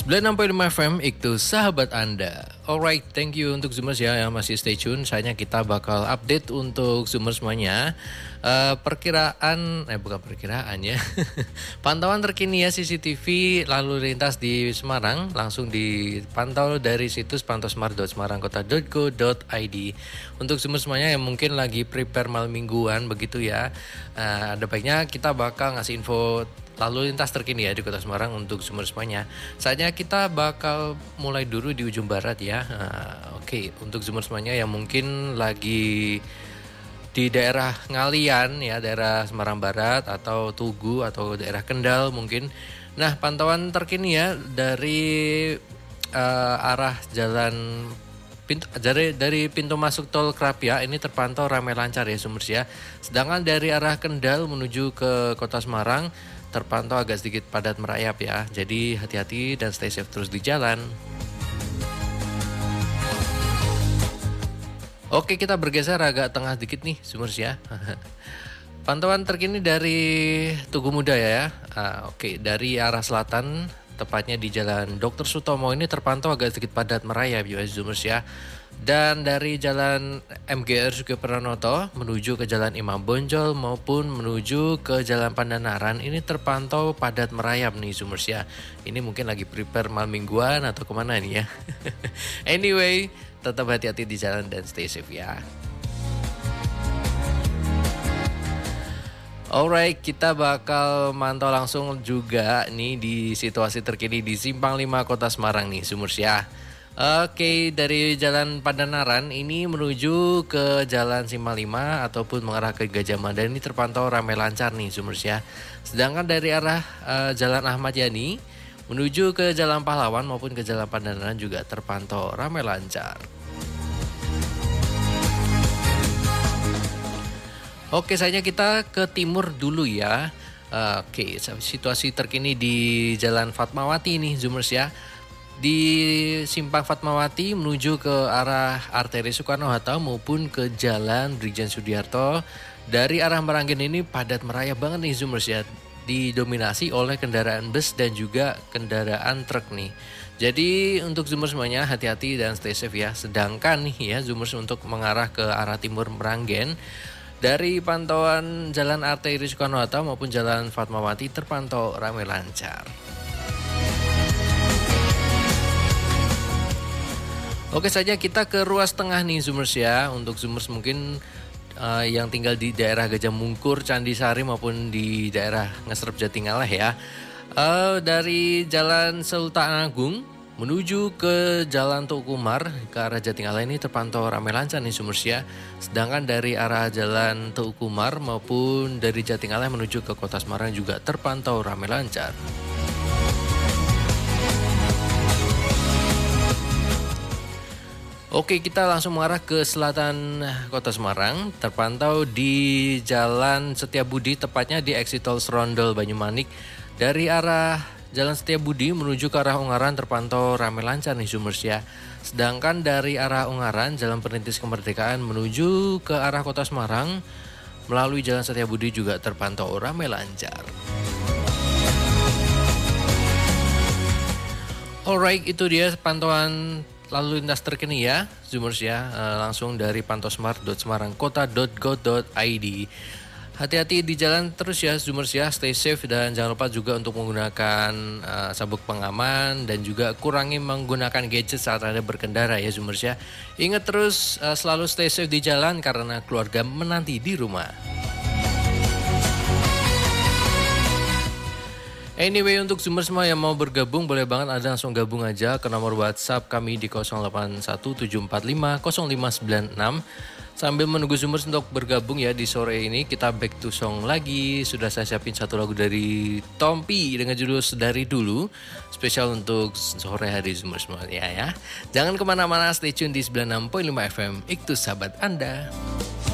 96.5 FM itu sahabat Anda. Alright, thank you untuk Zoomers ya yang masih stay tune. Sayangnya kita bakal update untuk Zoomers semuanya. Bukan perkiraan ya. Pantauan terkini ya CCTV lalu lintas di Semarang langsung dipantau dari situs pantosmart.semarangkota.go.id. Untuk Zoomers semuanya yang mungkin lagi prepare malam mingguan begitu ya. Ada baiknya kita bakal ngasih info lalu lintas terkini ya di Kota Semarang untuk Zoomers semuanya. Saatnya kita bakal mulai dulu di ujung barat ya. Oke, untuk Zoomers semuanya yang mungkin lagi di daerah Ngalian ya, daerah Semarang Barat atau Tugu atau daerah Kendal mungkin. Nah, pantauan terkini ya dari arah jalan dari pintu masuk tol Krapia ini terpantau ramai lancar ya Zoomers ya. Sedangkan dari arah Kendal menuju ke Kota Semarang terpantau agak sedikit padat merayap ya. Jadi hati-hati dan stay safe terus di jalan. Oke, kita bergeser agak tengah dikit nih Zoomers ya. Pantauan terkini dari Tugu Muda ya. Oke, dari arah selatan tepatnya di Jalan Dr. Sutomo ini terpantau agak sedikit padat merayap ya Zoomers ya. Dan dari Jalan MGR Sugiyopranoto menuju ke Jalan Imam Bonjol maupun menuju ke Jalan Pandanaran ini terpantau padat merayap nih Zoomers ya. Ini mungkin lagi prepare malam mingguan atau kemana nih ya. Anyway, tetap hati-hati di jalan dan stay safe ya. Alright, kita bakal mantau langsung juga nih di situasi terkini di Simpang 5 Kota Semarang nih Zoomers ya. Oke, dari Jalan Pandanaran ini menuju ke Jalan Simpang 5 ataupun mengarah ke Gajah Mada ini terpantau ramai lancar nih Zoomers ya. Sedangkan dari arah Jalan Ahmad Yani menuju ke Jalan Pahlawan maupun ke Jalan Pandanaran juga terpantau ramai lancar. Oke, saatnya kita ke timur dulu ya. Oke, situasi terkini di Jalan Fatmawati nih Zoomers ya. Di Simpang Fatmawati menuju ke arah arteri Soekarno-Hatta maupun ke Jalan Brigjen Sudiarto. Dari arah Meranggen ini padat merayap banget nih Zoomers ya. Didominasi oleh kendaraan bus dan juga kendaraan truk nih. Jadi untuk Zoomers semuanya hati-hati dan stay safe ya. Sedangkan nih ya Zoomers untuk mengarah ke arah timur Meranggen, dari pantauan Jalan Arteri Soekarno-Hatta maupun Jalan Fatmawati terpantau ramai lancar. Oke saja kita ke ruas tengah nih Zoomers ya. Untuk Zoomers mungkin yang tinggal di daerah Gajah Mungkur, Candi Sari maupun di daerah Ngesrep Jatingaleh ya. Dari Jalan Sultan Agung menuju ke Jalan Tukumar ke arah Jatingaleh ini terpantau ramai lancar nih Zoomers ya. Sedangkan dari arah Jalan Tukumar maupun dari Jatingaleh menuju ke Kota Semarang juga terpantau ramai lancar. Oke, kita langsung mengarah ke selatan Kota Semarang. Terpantau di Jalan Setiabudi, tepatnya di exit tol Serondol Banyumanik. Dari arah Jalan Setiabudi menuju ke arah Ungaran terpantau ramai lancar nih Zoomers ya. Sedangkan dari arah Ungaran, Jalan Perintis Kemerdekaan menuju ke arah Kota Semarang melalui Jalan Setiabudi juga terpantau ramai lancar. Alright, itu dia pantauan lalu lintas terkini ya Zoomers ya, langsung dari pantosmart.semarangkota.go.id. Hati-hati di jalan terus ya Zoomers ya, stay safe dan jangan lupa juga untuk menggunakan sabuk pengaman dan juga kurangi menggunakan gadget saat Anda berkendara ya Zoomers ya. Ingat terus selalu stay safe di jalan karena keluarga menanti di rumah. Anyway, untuk Zoomers semua yang mau bergabung boleh banget Anda langsung gabung aja ke nomor WhatsApp kami di 0817450596. Sambil menunggu Zoomers untuk bergabung ya di sore ini, kita back to song lagi. Sudah saya siapin satu lagu dari Tompi dengan judul Sedari Dulu, spesial untuk sore hari Zoomers semuanya ya. Jangan kemana-mana, stay tune di 96.5 FM, itu sahabat Anda.